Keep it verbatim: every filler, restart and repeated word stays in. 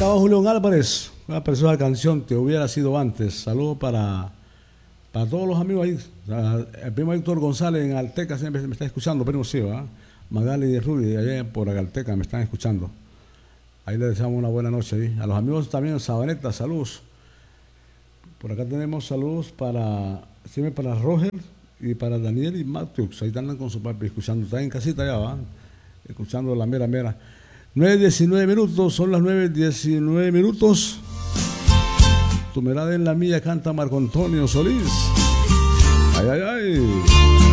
acá va Julián Álvarez, una preciosa canción, Te hubiera sido antes. Saludos para, para todos los amigos ahí. El primo Héctor González en Alteca siempre me está escuchando, primo sí, ¿verdad? Magali y Rudy, allá por Alteca me están escuchando. Ahí les deseamos una buena noche ahí. A los amigos también en Sabaneta, saludos. Por acá tenemos saludos para, siempre para Roger y para Daniel y Matux. Ahí están con su papi escuchando. Están en casita ya, ¿va? Escuchando la mera mera. nueve diecinueve minutos, son las nueve diecinueve minutos. Tu mirada en la mía canta Marco Antonio Solís. Ay, ay, ay.